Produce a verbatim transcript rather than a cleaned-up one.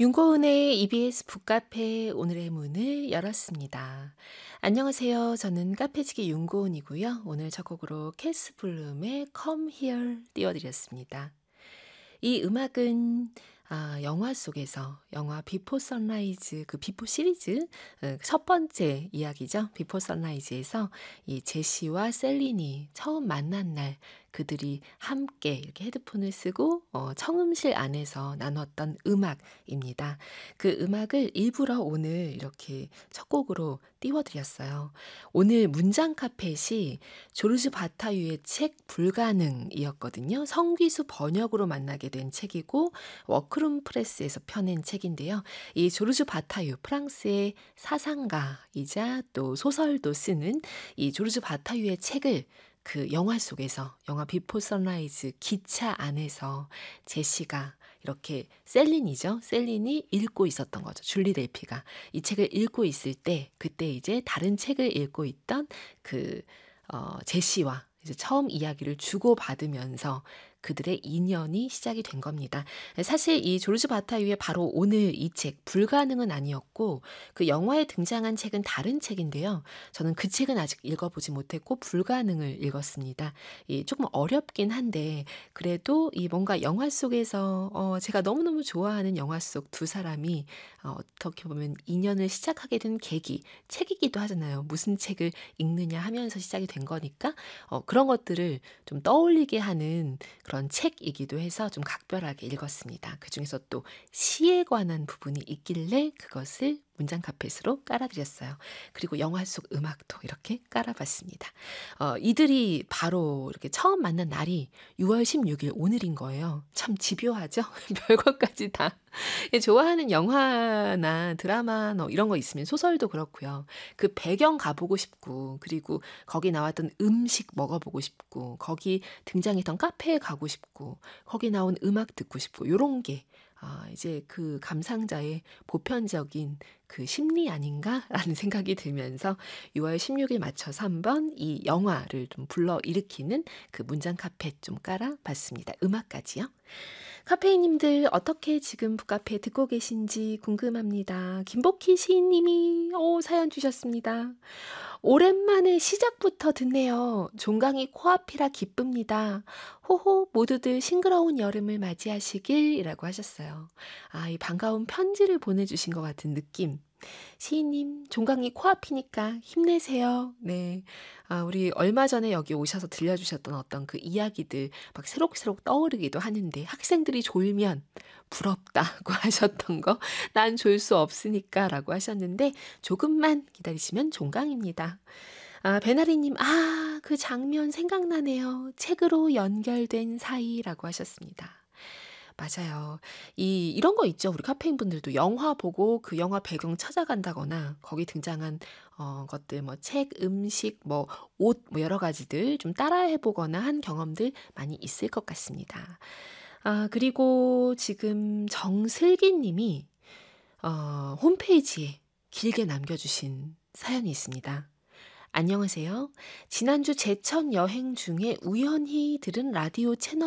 윤고은의 이비에스 북카페 오늘의 문을 열었습니다. 안녕하세요. 저는 카페지기 윤고은이고요. 오늘 첫 곡으로 캐스 블룸의 Come Here 띄워드렸습니다. 이 음악은 아, 영화 속에서 영화 비포 선라이즈 그 비포 시리즈 어, 첫 번째 이야기죠. 비포 선라이즈에서 이 제시와 셀린이 처음 만난 날 그들이 함께 이렇게 헤드폰을 쓰고 어, 청음실 안에서 나눴던 음악입니다. 그 음악을 일부러 오늘 이렇게 첫 곡으로 띄워드렸어요. 오늘 문장 카펫이 조르주 바타유의 책 불가능이었거든요. 성귀수 번역으로 만나게 된 책이고 워크룸 프레스에서 펴낸 책인데요. 이 조르주 바타유 프랑스의 사상가이자 또 소설도 쓰는 이 조르주 바타유의 책을 그 영화 속에서 영화 비포 선라이즈 기차 안에서 제시가 이렇게 셀린이죠. 셀린이 읽고 있었던 거죠. 줄리 델피가 이 책을 읽고 있을 때 그때 이제 다른 책을 읽고 있던 그 어, 제시와 이제 처음 이야기를 주고받으면서 그들의 인연이 시작이 된 겁니다. 사실 이 조르주 바타유의 바로 오늘 이 책 불가능은 아니었고 그 영화에 등장한 책은 다른 책인데요. 저는 그 책은 아직 읽어보지 못했고 불가능을 읽었습니다. 이 조금 어렵긴 한데 그래도 이 뭔가 영화 속에서 어 제가 너무너무 좋아하는 영화 속 두 사람이 어 어떻게 보면 인연을 시작하게 된 계기, 책이기도 하잖아요. 무슨 책을 읽느냐 하면서 시작이 된 거니까 어 그런 것들을 좀 떠올리게 하는 그런 책이기도 해서 좀 각별하게 읽었습니다. 그중에서 또 시에 관한 부분이 있길래 그것을 문장 카펫으로 깔아드렸어요. 그리고 영화 속 음악도 이렇게 깔아봤습니다. 어, 이들이 바로 이렇게 처음 만난 날이 유월 십육일 오늘인 거예요. 참 집요하죠? 별것까지 다. 좋아하는 영화나 드라마 뭐 이런 거 있으면 소설도 그렇고요. 그 배경 가보고 싶고 그리고 거기 나왔던 음식 먹어보고 싶고 거기 등장했던 카페에 가고 싶고 거기 나온 음악 듣고 싶고 요런 게 아, 이제 그 감상자의 보편적인 그 심리 아닌가라는 생각이 들면서 유월 십육일 맞춰서 한번 이 영화를 좀 불러일으키는 그 문장 카펫 좀 깔아봤습니다. 음악까지요. 카페이님들 어떻게 지금 북카페 듣고 계신지 궁금합니다. 김복희 시인님이 오, 사연 주셨습니다. 오랜만에 시작부터 듣네요. 종강이 코앞이라 기쁩니다. 호호 모두들 싱그러운 여름을 맞이하시길 이라고 하셨어요. 아, 이 반가운 편지를 보내주신 것 같은 느낌. 시인님, 종강이 코앞이니까 힘내세요. 네. 아, 우리 얼마 전에 여기 오셔서 들려주셨던 어떤 그 이야기들 막 새록새록 떠오르기도 하는데 학생들이 졸면 부럽다고 하셨던 거, 난 졸 수 없으니까 라고 하셨는데 조금만 기다리시면 종강입니다. 아, 베나리님, 아, 그 장면 생각나네요. 책으로 연결된 사이라고 하셨습니다. 맞아요. 이 이런 거 있죠. 우리 카페인 분들도 영화 보고 그 영화 배경 찾아간다거나 거기 등장한 어 것들 뭐 책, 음식, 뭐 옷 뭐 여러 가지들 좀 따라해 보거나 한 경험들 많이 있을 것 같습니다. 아 그리고 지금 정슬기 님이 어 홈페이지에 길게 남겨 주신 사연이 있습니다. 안녕하세요. 지난주 제천 여행 중에 우연히 들은 라디오 채널